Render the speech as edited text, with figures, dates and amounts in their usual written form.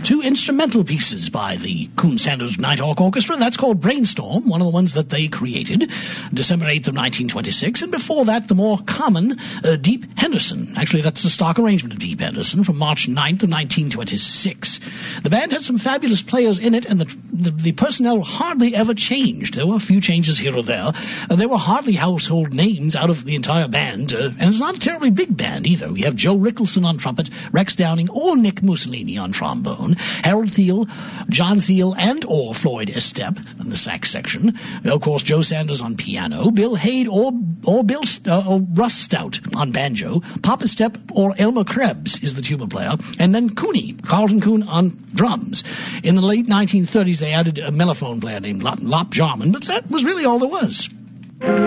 two instrumental pieces by the Coon Sanders Nighthawk Orchestra. That's called Brainstorm, one of the ones that they created, December 8th of 1926. And before that, the more common Deep Henderson. Actually, that's the stock arrangement of Deep Henderson from March 9th of 1926. The band had some fabulous players in it, and the personnel hardly ever changed. There were a few changes here or there. There were hardly household names out of the entire band, and it's not a terribly big band either. We have Joe Rickelson on trumpet, Rex Downing or Nick Mussolini on trombone, Harold Thiel, John Thiel, and or Floyd Estep in the sax section. Of course, Joe Sanders on piano, Bill Haid or Russ Stout on banjo, Papa Estep or Elmer Krebs is the tuba player, and then Cooney, Carlton Coon on drums. In the late 1930s, they added a mellophone player named Lop Jarman, but that was really all there was.